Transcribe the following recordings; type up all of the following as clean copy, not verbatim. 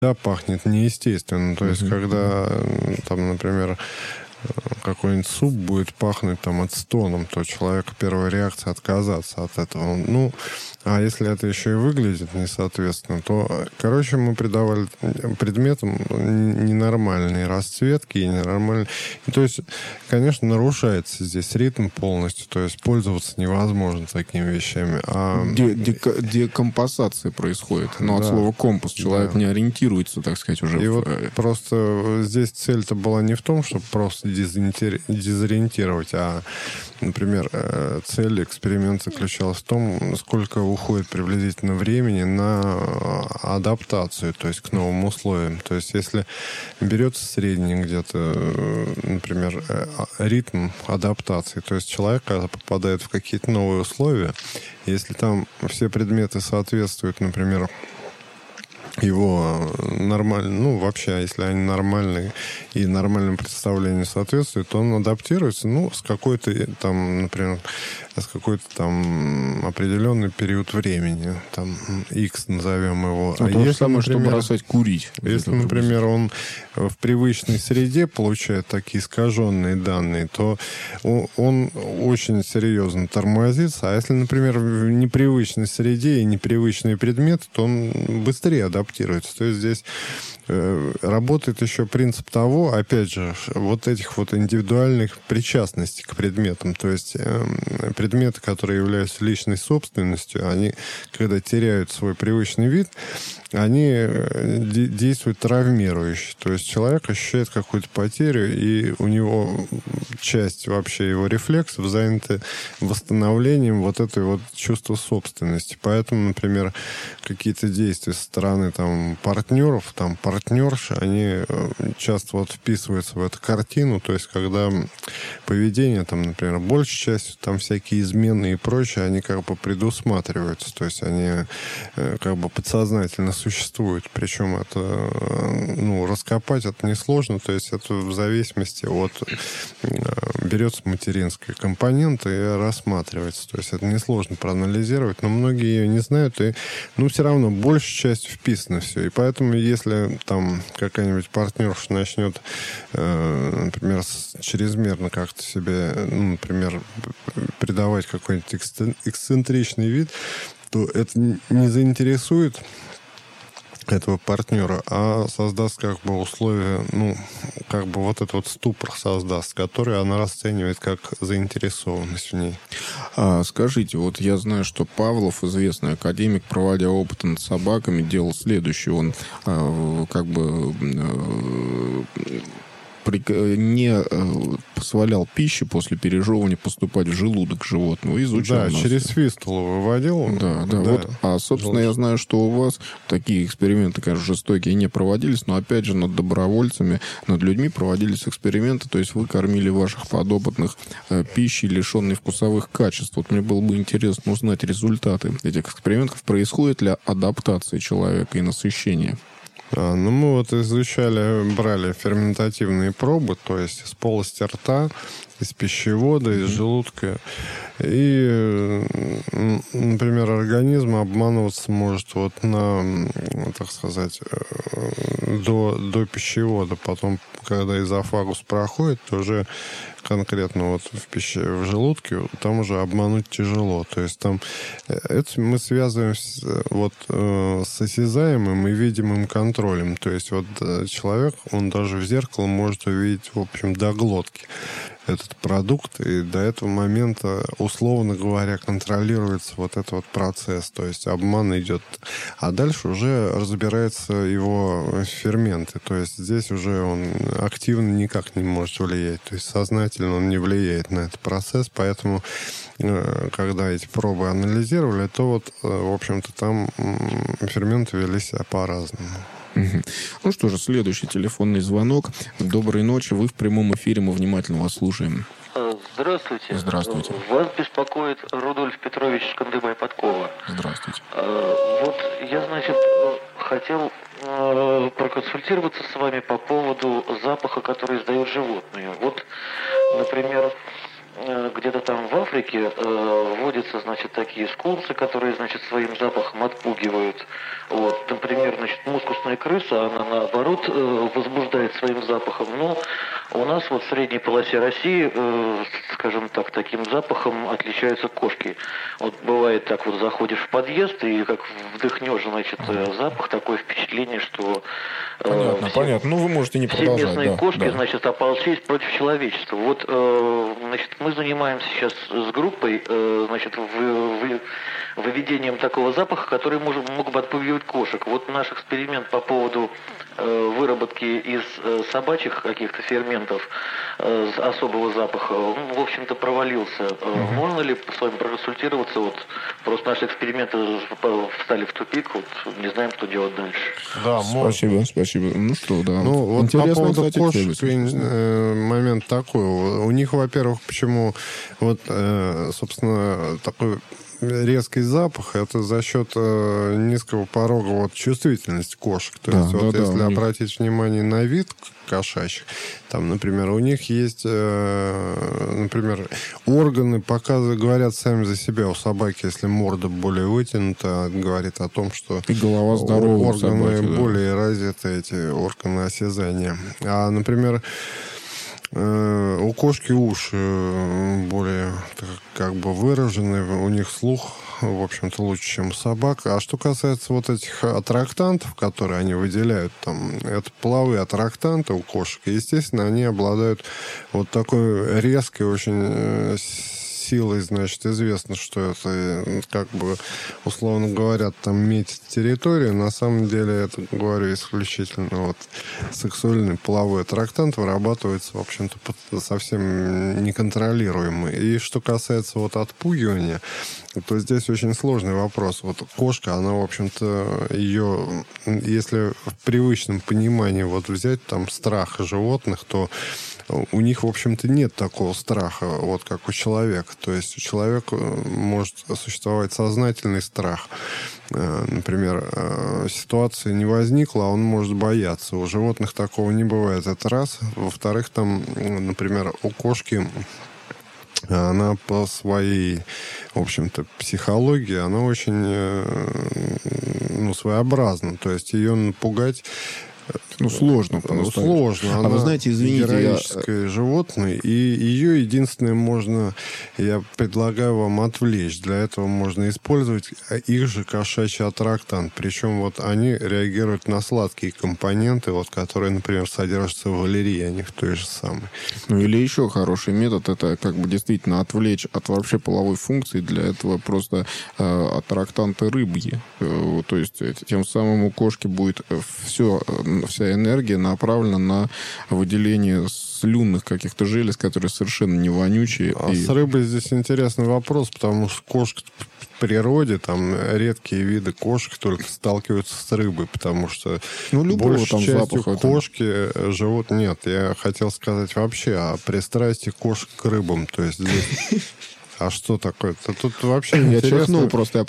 Да, пахнет неестественно. То есть, когда, там, например, какой-нибудь суп будет пахнуть там ацетоном, то человека первая реакция отказаться от этого. Ну, а если это еще и выглядит несоответственно, то, короче, мы придавали предметам ненормальные расцветки и ненормальные... И, то есть, конечно, нарушается здесь ритм полностью, то есть пользоваться невозможно такими вещами. Декомпасация происходит. Но от слова компас человек не ориентируется, так сказать, уже. И вот просто здесь цель-то была не в том, чтобы просто дезориентировать, а, например, цель эксперимента заключалась в том, сколько уходит приблизительно времени на адаптацию, то есть к новым условиям. То есть если берется средний где-то, например, ритм адаптации, то есть человек, когда попадает в какие-то новые условия, если там все предметы соответствуют, например, его нормально, ну, вообще, если они нормальные и нормальному представлению соответствуют, то он адаптируется, ну, с какой-то там, например, с какой-то там определенный период времени, там, X назовем его. А то же самое, что бросать курить. Если, например, он в привычной среде получает такие искаженные данные, то он очень серьезно тормозится. А если, например, в непривычной среде и непривычные предметы, то он быстрее адаптируется. То есть здесь работает еще принцип того, опять же, вот этих вот индивидуальных причастностей к предметам. То есть предметы, которые являются личной собственностью, они, когда теряют свой привычный вид, они действуют травмирующе. То есть человек ощущает какую-то потерю, и у него часть вообще его рефлексов занята восстановлением вот этой вот чувства собственности. Поэтому, например, какие-то действия со стороны там партнеров, там партнерши, они часто вот вписываются в эту картину. То есть когда поведение, там, например, большей частью там всякие измены и прочее, они как бы предусматриваются. То есть они как бы подсознательно существуют. Причем это, ну, раскопать это несложно. То есть это в зависимости от... берется материнский компонент и рассматривается. То есть это несложно проанализировать, но многие ее не знают, и, ну, все равно большей частью вписано все. И поэтому, если там какая-нибудь партнерша начнет, например, чрезмерно как-то себе, ну, например, придавать какой-нибудь эксцентричный вид, то это не заинтересует этого партнера, а создаст как бы условия, ну, как бы вот этот вот ступор создаст, который она расценивает как заинтересованность в ней. Скажите, вот я знаю, что Павлов, известный академик, проводя опыты над собаками, делал следующее. Он как бы не позволял пище после пережевывания поступать в желудок животного. Изучал. Да, через фистулу выводил. Да. Вот. А, собственно, я знаю, что у вас такие эксперименты, конечно, жестокие не проводились, но, опять же, над добровольцами, над людьми проводились эксперименты, то есть вы кормили ваших подопытных пищей, лишенной вкусовых качеств. Вот мне было бы интересно узнать результаты этих экспериментов. Происходит ли адаптация человека и насыщение? Ну, мы вот брали ферментативные пробы, то есть из полости рта, из пищевода, из желудка. И, например, организм обманываться может вот на, так сказать, до пищевода. Потом, когда эзофагус проходит, то уже конкретно вот в желудке, там уже обмануть тяжело. То есть там это мы связываем с осязаемым и видимым контролем. То есть вот человек, он даже в зеркало может увидеть, в общем, до глотки этот продукт, и до этого момента, условно говоря, контролируется вот этот вот процесс, то есть обман идет, а дальше уже разбираются его ферменты, то есть здесь уже он активно никак не может влиять, то есть сознательно он не влияет на этот процесс, поэтому когда эти пробы анализировали, то вот, в общем-то, там ферменты вели себя по-разному. Ну что же, следующий телефонный звонок. Доброй ночи, вы в прямом эфире, мы внимательно вас слушаем. Здравствуйте. Здравствуйте. Вас беспокоит Рудольф Петрович Кандыбай-Подкова. Здравствуйте. Вот я, значит, хотел проконсультироваться с вами по поводу запаха, который издают животные. Вот, например, где-то там в Африке водятся, значит, такие скунсы, которые, значит, своим запахом отпугивают. Вот, например, значит, мускусная крыса, она наоборот возбуждает своим запахом. Но у нас вот в средней полосе России, скажем так, таким запахом отличаются кошки. Вот бывает так, вот заходишь в подъезд и как вдохнешь, значит, запах, такое впечатление, что Понятно. Ну, вы можете не все продолжать. местные кошки, значит, ополчились против человечества. Вот, значит, мы занимаемся сейчас с группой, значит, выведением такого запаха, который мог бы отпугивать кошек. Вот наш эксперимент по поводу выработки из собачьих каких-то ферментов особого запаха, в общем-то, провалился. Можно ли с вами проконсультироваться? Вот просто наши эксперименты встали в тупик, вот не знаем, что делать дальше. Да, Спасибо. Ну что, да. Ну, вот интересно, по поводу кстати, кошек момент такой. У них, во-первых, почему вот, собственно, такой резкий запах, это за счет низкого порога вот, чувствительности кошек. То есть, вот если обратить внимание на вид кошачьих, там, например, у них есть, например, органы говорят сами за себя. У собаки, если морда более вытянута, говорит о том, что и голова здоровая, органы собаки, более развиты, эти органы осязания. А, например, у кошки уши более как бы выражены, у них слух, в общем-то, лучше, чем у собак. А что касается вот этих аттрактантов, которые они выделяют, там, это половые аттрактанты у кошек, и, естественно, они обладают вот такой резкой очень силой, значит, известно, что это, как бы, условно говоря, там метит территорию. На самом деле, это, говорю, исключительно вот сексуальный половой аттрактант вырабатывается, в общем-то, совсем неконтролируемый. И что касается вот отпугивания, то здесь очень сложный вопрос. Вот кошка, она, в общем-то, ее, если в привычном понимании вот взять там страх животных, то у них, в общем-то, нет такого страха, вот как у человека. То есть у человека может существовать сознательный страх. Например, ситуация не возникла, а он может бояться. У животных такого не бывает. Это раз. Во-вторых, там, например, у кошки она по своей, в общем-то, психологии, она очень своеобразна. То есть ее напугать сложно. Сложно. Она вы знаете, извините, героическое животное, и ее единственное я предлагаю вам отвлечь. Для этого можно использовать их же кошачий аттрактант. Причем вот они реагируют на сладкие компоненты, вот, которые, например, содержатся в валерии, а не в той же самой. Ну, или еще хороший метод, это как бы действительно отвлечь от вообще половой функции. Для этого просто аттрактанты рыбьи. То есть тем самым у кошки будет вся энергия направлена на выделение слюнных каких-то желез, которые совершенно не вонючие. С рыбой здесь интересный вопрос, потому что кошка в природе, там редкие виды кошек только сталкиваются с рыбой, потому что большей частью кошки живут... Нет, я хотел сказать вообще о пристрастии кошек к рыбам. То есть здесь... А что такое-то? Тут вообще интересный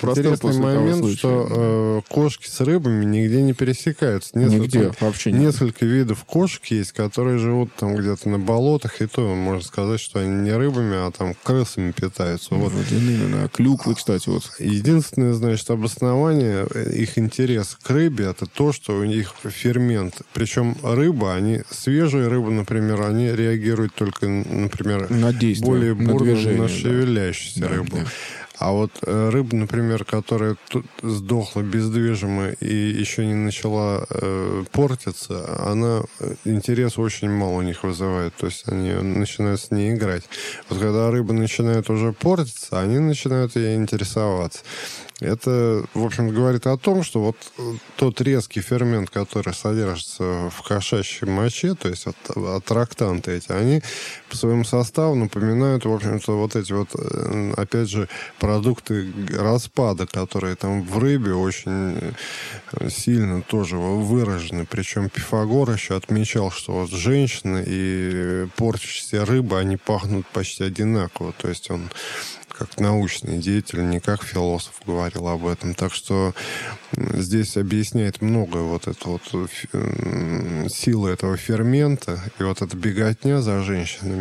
момент, что кошки с рыбами нигде не пересекаются. Несколько видов кошек есть, которые живут там где-то на болотах, и то можно сказать, что они не рыбами, а там крысами питаются. Вот. Клюквы, кстати. Вот. Единственное, значит, обоснование их интереса к рыбе, это то, что у них фермент. Причем свежие рыбы, например, они реагируют только, например, на действие, более бурно на шевеляющуюся рыбу. Да. А вот рыба, например, которая сдохла бездвижимо и еще не начала портиться, интерес очень мало у них вызывает. То есть они начинают с ней играть. Вот когда рыба начинает уже портиться, они начинают ей интересоваться. Это, в общем, говорит о том, что вот тот резкий фермент, который содержится в кошачьей моче, то есть аттрактанты эти, они по своему составу напоминают, в общем-то, вот эти вот, опять же, продукты распада, которые там в рыбе очень сильно тоже выражены. Причем Пифагор еще отмечал, что вот женщины и портящиеся рыбы, они пахнут почти одинаково. То есть он как научный деятель, не как философ говорил об этом. Так что здесь объясняет многое вот это вот сила этого фермента и вот эта беготня за женщинами.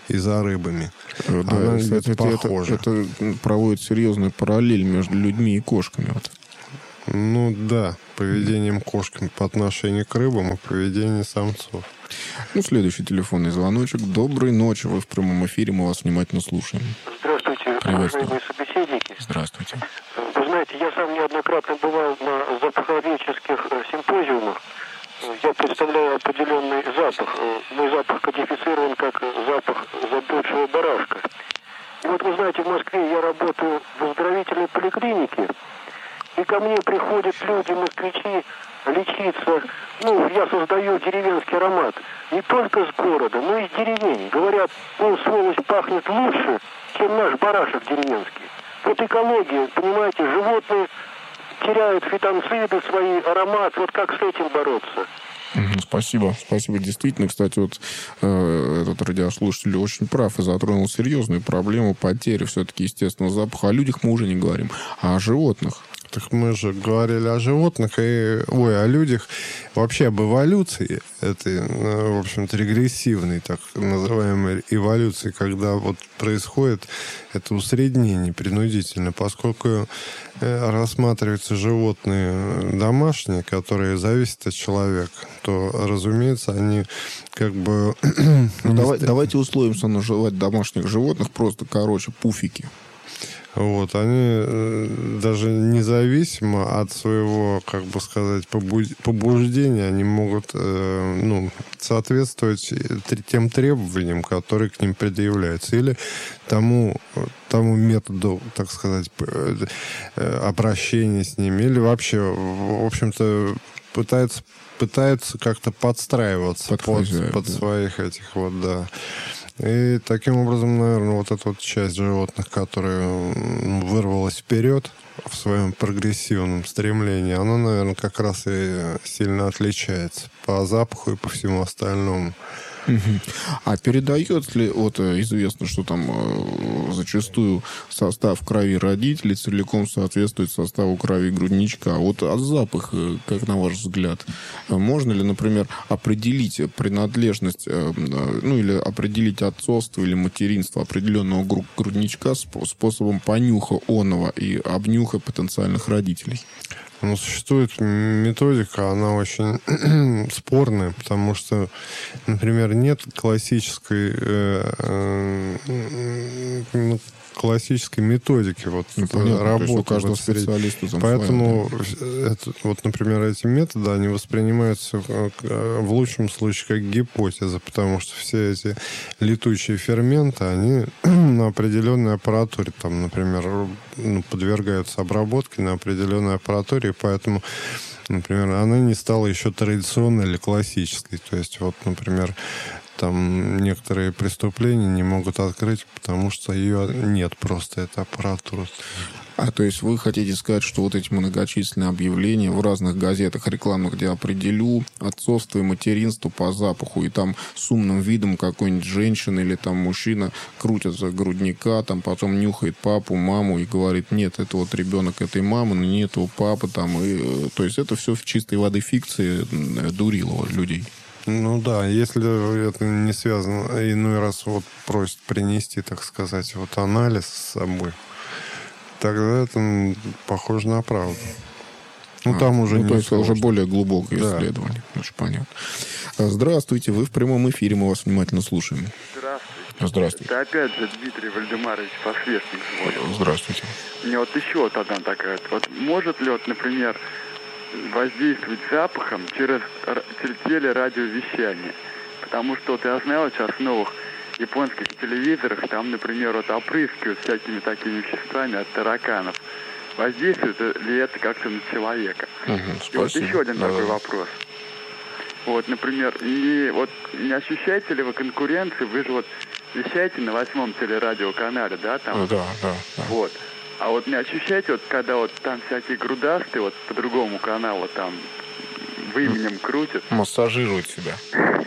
и за рыбами. Да, Она кстати, похожа. Это проводит серьезную параллель между людьми и кошками. Вот. Ну да, поведением кошками по отношению к рыбам и поведением самцов. Ну, следующий телефонный звоночек. Доброй ночи, вы в прямом эфире, мы вас внимательно слушаем. Здравствуйте, уважаемые собеседники. Здравствуйте. Вы знаете, я сам неоднократно бывал на запаховедческих симпозиумах. Я представляю определенный запах. Мой запах кодифицирован как запах заблудшего барашка. И вот вы знаете, в Москве я работаю в оздоровительной поликлинике, и ко мне приходят люди, москвичи, лечиться. Ну, я создаю деревенский аромат. Не только с города, но и с деревень. Говорят, сволочь пахнет лучше, чем наш барашек деревенский. Вот экология, понимаете, животные теряют фитонциды свои, аромат. Вот как с этим бороться? Спасибо. Спасибо. Действительно, кстати, вот этот радиослушатель очень прав и затронул серьезную проблему потери все-таки естественного запаха. О людях мы уже не говорим, а о животных. Так мы же говорили о животных и о людях. Вообще об эволюции, этой, в общем-то, регрессивной, так называемой эволюции, когда вот происходит это усреднение принудительно, поскольку рассматриваются животные домашние, которые зависят от человека, то, разумеется, они как бы... Давайте условимся называть домашних животных просто, пуфики. Вот, они даже независимо от своего, как бы сказать, побуждения, они могут соответствовать тем требованиям, которые к ним предъявляются, или тому методу, так сказать, обращения с ними, или вообще, в общем-то, пытаются как-то подстраиваться под своих этих вот, да. И таким образом, наверное, вот эта вот часть животных, которая вырвалась вперед в своем прогрессивном стремлении, она, наверное, как раз и сильно отличается по запаху и по всему остальному. А передается ли, вот известно, что там зачастую состав крови родителей целиком соответствует составу крови грудничка. Вот запах, как на ваш взгляд, можно ли, например, определить принадлежность, или определить отцовство или материнство определенного грудничка способом понюха оного и обнюха потенциальных родителей? Ну, существует методика, она очень спорная, потому что, например, нет классической методики работы. У каждого специалиста поэтому, например, эти методы, они воспринимаются в лучшем случае как гипотеза, потому что все эти летучие ферменты, они на определенной аппаратуре, там, например, подвергаются обработке на определенной аппаратуре, поэтому, например, она не стала еще традиционной или классической. То есть, вот, например, там некоторые преступления не могут открыть, потому что ее нет просто, эта аппаратура. То есть вы хотите сказать, что вот эти многочисленные объявления в разных газетах рекламных, где определю отцовство и материнство по запаху, и там с умным видом какой-нибудь женщина или там мужчина крутят за грудника, там потом нюхает папу, маму и говорит, нет, это вот ребенок этой мамы, но не этого папы, там, и, то есть это все в чистой воды фикции дурило людей. Ну да, если это не связано, иной раз вот просят принести, так сказать, вот анализ с собой, тогда это похоже на правду. Там уже не то есть сложно. уже более глубокое исследование. Очень понятно. Здравствуйте, вы в прямом эфире, мы вас внимательно слушаем. Здравствуйте. Это опять же Дмитрий Вальдемарович Посвестник звонил. Здравствуйте. Мне вот еще вот одна такая. Вот может ли, вот, например, воздействовать запахом через телерадиовещание? Потому что вот я знаю, сейчас в новых японских телевизорах там, например, вот опрыскивают всякими такими веществами от тараканов. Воздействует ли это как-то на человека? И вот еще один такой вопрос. Вот, например, и вот не ощущаете ли вы конкуренции? Вы же вот вещаете на 8-м телерадиоканале, да? Там? Да. Вот. А вот не ощущаете, вот когда вот там всякие грудастые, вот по другому каналу там именем крутят? Массажируют себя.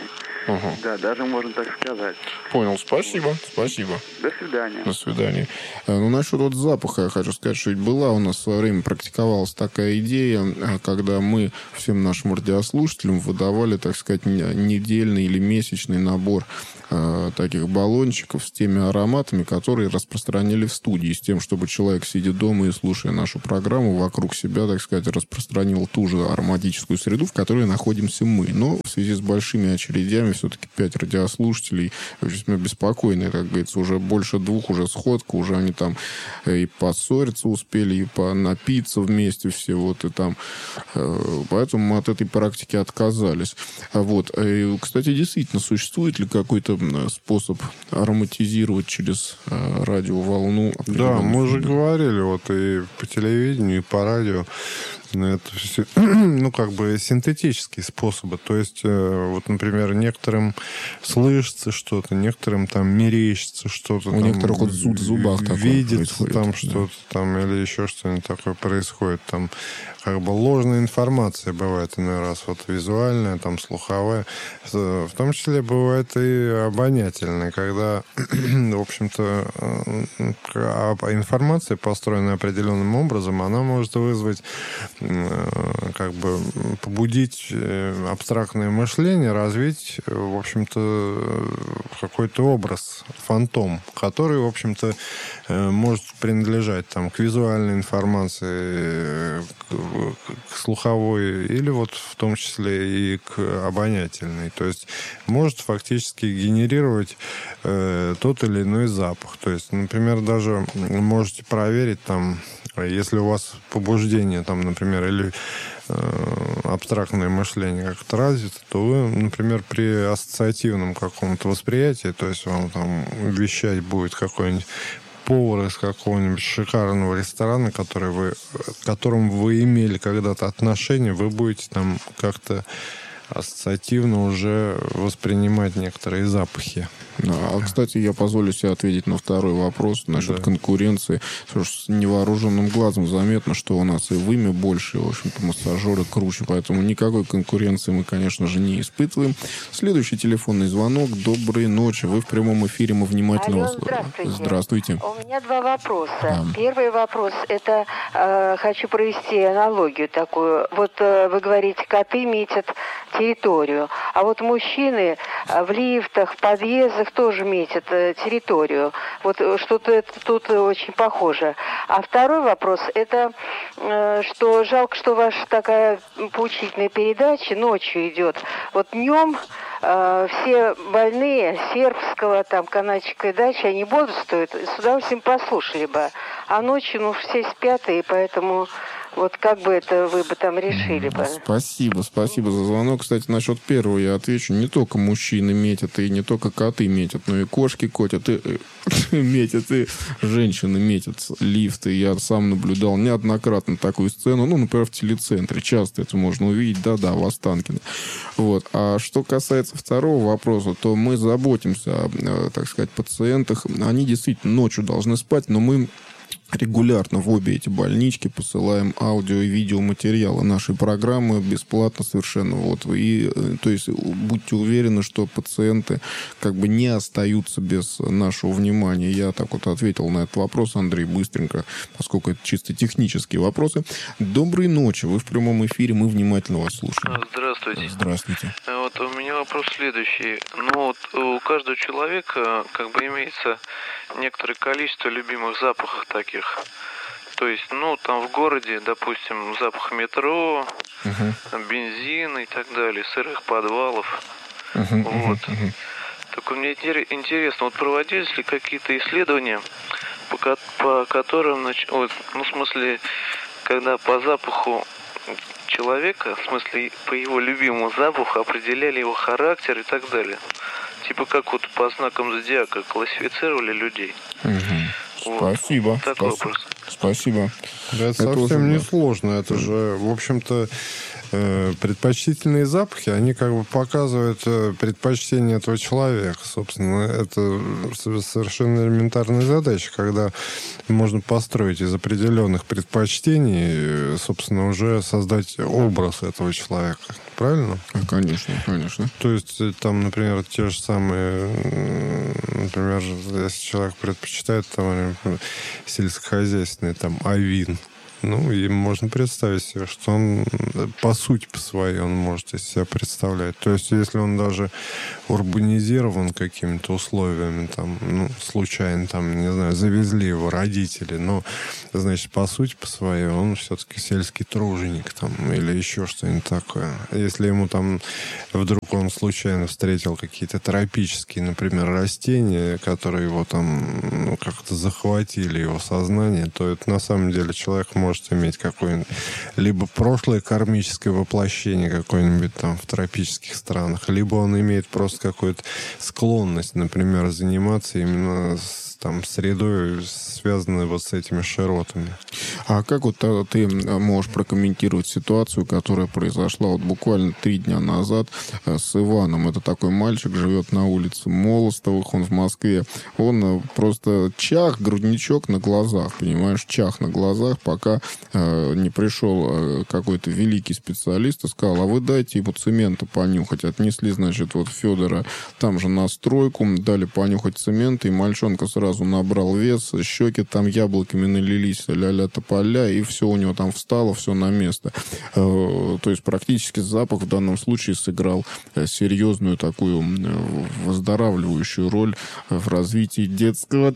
Да, даже можно так сказать. Понял, спасибо. До свидания. До свидания. Ну, насчет вот запаха я хочу сказать, что ведь была у нас в свое время, практиковалась такая идея, когда мы всем нашим радиослушателям выдавали, так сказать, недельный или месячный набор таких баллончиков с теми ароматами, которые распространили в студии, с тем, чтобы человек, сидя дома и слушая нашу программу, вокруг себя, так сказать, распространил ту же ароматическую среду, в которой находимся мы. Но в связи с большими очередями все-таки 5 радиослушателей весьма беспокойные, как говорится, уже больше 2, уже сходка, уже они там и поссориться успели, и напиться вместе все, вот, и там. Поэтому мы от этой практики отказались. Вот. И, кстати, действительно, существует ли какой-то способ ароматизировать через радиоволну? Да, мы уже говорили, вот и по телевидению, и по радио. Это все, ну, как бы синтетические способы. То есть, вот, например, некоторым слышится что-то, некоторым там мерещится что-то. У некоторых вот зуд в зубах видится там что-то там или еще что-нибудь такое происходит. Там как бы ложная информация бывает иной раз. Вот визуальная, там слуховая. В том числе бывает и обонятельная, когда, в общем-то, информация, построенная определенным образом, она может вызвать, как бы побудить абстрактное мышление, развить, в общем-то, какой-то образ, фантом, который, в общем-то, может принадлежать там к визуальной информации, к слуховой, или вот в том числе и к обонятельной. То есть может фактически генерировать тот или иной запах. То есть, например, даже можете проверить там, если у вас побуждение, там, например, или абстрактное мышление как-то развито, то вы, например, при ассоциативном каком-то восприятии, то есть вам там вещать будет какой-нибудь повар из какого-нибудь шикарного ресторана, к которому вы имели когда-то отношение, вы будете там как-то ассоциативно уже воспринимать некоторые запахи. Да, кстати, я позволю себе ответить на второй вопрос насчет конкуренции. Потому что с невооруженным глазом заметно, что у нас и вымя больше, и, в общем-то, массажеры круче. Поэтому никакой конкуренции мы, конечно же, не испытываем. Следующий телефонный звонок. Доброй ночи. Вы в прямом эфире, мы внимательно вас слушаем. Здравствуйте. У меня 2 вопроса. Да. Первый вопрос, это хочу провести аналогию такую. Вот вы говорите, коты метят территорию, а вот мужчины в лифтах, в подъездах тоже метят территорию. Вот что-то это тут очень похоже. А второй вопрос, это что жалко, что ваша такая поучительная передача ночью идет. Вот днем все больные сербского, там, канадчика и дачи, они бодрствуют, с удовольствием послушали бы. А ночью, все спят, и поэтому... Вот как бы это вы бы там решили бы? Спасибо за звонок. Кстати, насчет первого я отвечу. Не только мужчины метят, и не только коты метят, но и кошки котят, и метят, и женщины метят лифты. Я сам наблюдал неоднократно такую сцену. Ну, например, в телецентре. Часто это можно увидеть. Да-да, в Останкино. Вот. А что касается второго вопроса, то мы заботимся о, так сказать, пациентах. Они действительно ночью должны спать, но мы регулярно в обе эти больнички посылаем аудио и видеоматериалы нашей программы бесплатно совершенно. Вот. И, то есть, будьте уверены, что пациенты как бы не остаются без нашего внимания. Я так вот ответил на этот вопрос, Андрей, быстренько, поскольку это чисто технические вопросы. Доброй ночи. Вы в прямом эфире, мы внимательно вас слушаем. Здравствуйте. Здравствуйте. Вот у меня вопрос следующий. Ну вот у каждого человека как бы имеется некоторое количество любимых запахов таких. То есть, там в городе, допустим, запах метро, бензина и так далее, сырых подвалов. Вот. Так мне интересно, вот проводились ли какие-то исследования, по которым, в смысле, когда по запаху человека, в смысле, по его любимому запаху определяли его характер и так далее. Типа как вот по знакам зодиака классифицировали людей. Вот. Спасибо. Такой вопрос. Спасибо. Да, это совсем не сложно. Это же, в общем-то, предпочтительные запахи, они как бы показывают предпочтение этого человека. Собственно, это совершенно элементарная задача, когда можно построить из определенных предпочтений, собственно, уже создать образ этого человека. Правильно? Конечно, конечно. То есть, там, например, те же самые, например, если человек предпочитает там, сельскохозяйственный, там, авин, ну, и можно представить себе, что он по сути по своей он может из себя представлять. То есть, если он даже урбанизирован какими-то условиями, там, ну, случайно, там, не знаю, завезли его родители, но, значит, по сути по своей он все-таки сельский труженик, там, или еще что-нибудь такое. Если ему там вдруг он случайно встретил какие-то тропические, например, растения, которые его там, ну, как-то захватили его сознание, то это на самом деле человек может иметь какое-нибудь либо прошлое кармическое воплощение какое-нибудь там в тропических странах, либо он имеет просто какую-то склонность, например, заниматься именно там средой, связанной вот с этими широтами. А как вот ты можешь прокомментировать ситуацию, которая произошла вот буквально 3 дня назад с Иваном? Это такой мальчик, живет на улице Молостовых, он в Москве. Он просто чах, грудничок на глазах, понимаешь, чах на глазах, пока не пришел какой-то великий специалист и сказал, а вы дайте ему цемента понюхать. Отнесли, значит, вот Федора там же на стройку, дали понюхать цемент, и мальчонка сразу набрал вес, щеки там яблоками налились, ля-ля тополя, и все у него там встало, все на место. То есть практически запах в данном случае сыграл серьезную такую выздоравливающую роль в развитии детского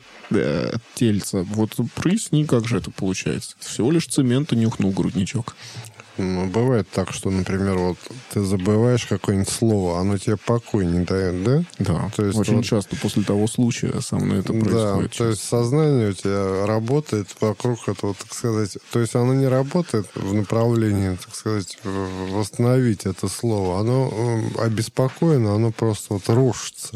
тельца. Вот проясни, как же это получается. Всего лишь цемента нюхнул грудничок. Ну, бывает так, что, например, вот ты забываешь какое-нибудь слово, оно тебе покой не дает, да? Да, то есть очень вот, часто после того случая со мной это происходит. Да, то есть сознание у тебя работает вокруг этого, так сказать, то есть оно не работает в направлении, так сказать, восстановить это слово. Оно обеспокоено, оно просто вот рушится.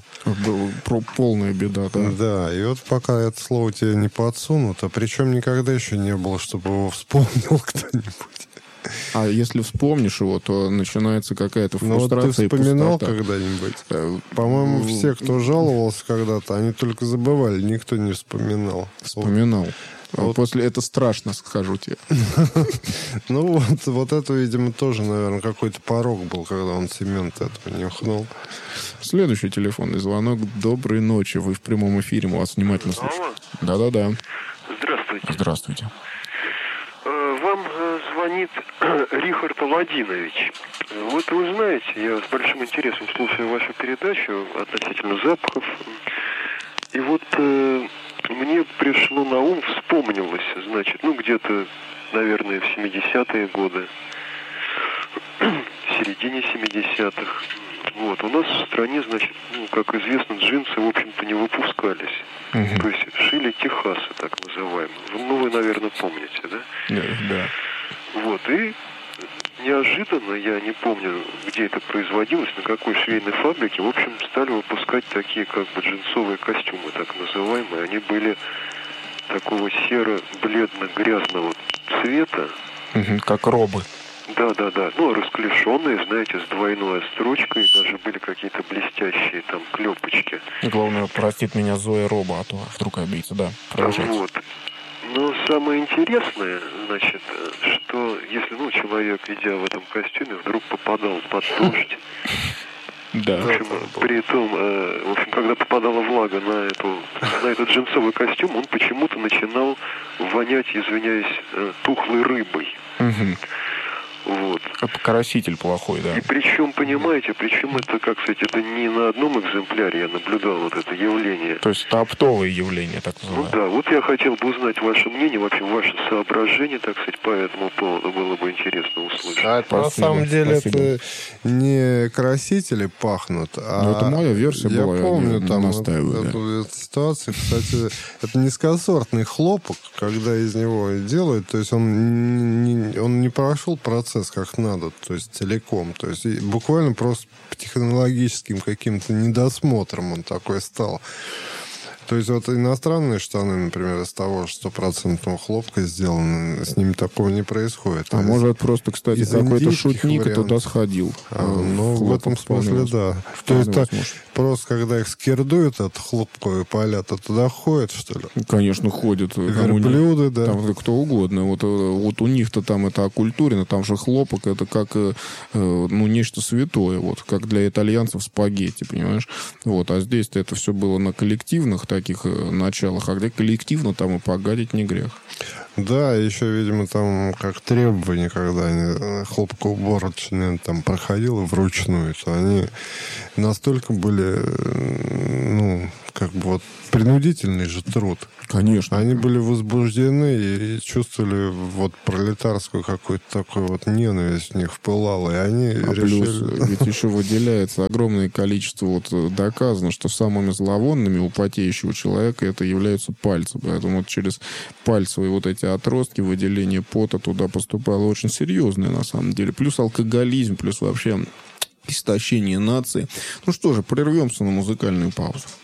Полная беда, да. Да, и вот пока это слово тебе не подсунут, а причем никогда еще не было, чтобы его вспомнил кто-нибудь. А если вспомнишь его, то начинается какая-то фрустрация. Ну, вот ты вспоминал и пустота. когда-нибудь? По-моему, все, кто жаловался когда-то, они только забывали, никто не вспоминал. Вспоминал. Вот. После это страшно, скажу тебе. Ну, вот это, видимо, тоже, наверное, какой-то порог был, когда он цемент этого нюхнул. Следующий телефонный звонок. Доброй ночи. Вы в прямом эфире. Мы вас внимательно слушаем. Да-да-да. Здравствуйте. Здравствуйте. Вам звонит Рихард Аладдинович. Вот вы знаете, я с большим интересом слушаю вашу передачу относительно запахов. И вот мне пришло на ум, вспомнилось, значит, ну где-то, наверное, в 70-е годы, в середине 70-х. Вот, у нас в стране, значит, ну, как известно, джинсы, в общем-то, не выпускались. Угу. То есть шили техасы, так называемые. Ну, вы, наверное, помните, да? Да. Вот, и неожиданно, я не помню, где это производилось, на какой швейной фабрике, в общем, стали выпускать такие, как бы, джинсовые костюмы, так называемые. Они были такого серо-бледно-грязного цвета. Угу, как робы. Да. Ну, расклешенные, знаете, с двойной строчкой, даже были какие-то блестящие там клепочки. Главное, простит меня Зоя Роба, а то вдруг обидится, да. Продолжайте. Вот. Но самое интересное, значит, что если, ну, человек, идя в этом костюме, вдруг попадал под дождь, да. В общем, при том, в общем, когда попадала влага на этот джинсовый костюм, он почему-то начинал вонять, извиняюсь, тухлой рыбой. Угу. Вот. Это краситель плохой, да. И причем, понимаете, это, как сказать, это не на одном экземпляре я наблюдал вот это явление. То есть это оптовое явление, так называемое. Ну да, вот я хотел бы узнать ваше мнение, вообще ваше соображение, так сказать, по этому поводу было бы интересно услышать. На самом деле это не красители пахнут, а... Ну, это моя версия была, я помню там настаиваю, эту ситуацию. Кстати, это низкосортный хлопок, когда из него делают, то есть он не прошел процесс как надо, то есть целиком. То есть буквально просто по технологическим каким-то недосмотрам он такой стал. То есть вот иностранные штаны, например, из того же 100% хлопка сделаны, с ними такого не происходит. А может просто, кстати, какой-то шутник туда сходил. Ну, в этом смысле, да. То есть просто когда их скирдуют от хлопковые поля, то туда ходят, что ли? Конечно, ходят. Верблюды, да. Там кто угодно. Вот у них-то там это оккультурено, там же хлопок, это как нечто святое, вот, как для итальянцев спагетти, понимаешь? Вот, а здесь-то это все было на коллективных таких началах, а где коллективно, там и погадить не грех. Да, еще, видимо, там как требование, когда они хлопкоуборочные там проходило вручную, то они настолько были, как бы вот принудительный же труд. Конечно. Они были возбуждены и чувствовали вот пролетарскую какую-то такую вот ненависть в них впылала, и они решили... Плюс ведь еще выделяется огромное количество, вот доказано, что самыми зловонными у потеющего человека это являются пальцы. Поэтому вот через пальцевые вот эти отростки выделение пота туда поступало очень серьезное на самом деле. Плюс алкоголизм, плюс вообще истощение нации. Ну что же, прервемся на музыкальную паузу.